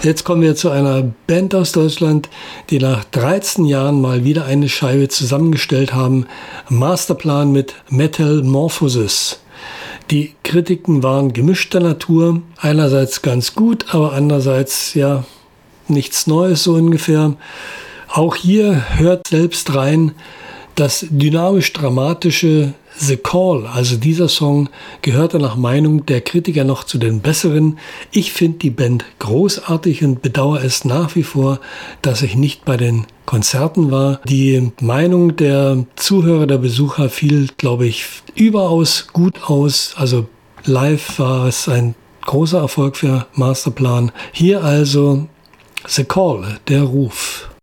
Jetzt kommen wir zu einer Band aus Deutschland, die nach 13 Jahren mal wieder eine Scheibe zusammengestellt haben. Masterplan mit Metamorphosis. Die Kritiken waren gemischter Natur. Einerseits ganz gut, aber andererseits ja nichts Neues so ungefähr. Auch hier hört selbst rein, das dynamisch-dramatische The Call, also dieser Song, gehörte nach Meinung der Kritiker noch zu den besseren. Ich finde die Band großartig und bedauere es nach wie vor, dass ich nicht bei den Konzerten war. Die Meinung der Zuhörer, der Besucher fiel, glaube ich, überaus gut aus. Also live war es ein großer Erfolg für Masterplan. Hier also The Call, der Ruf.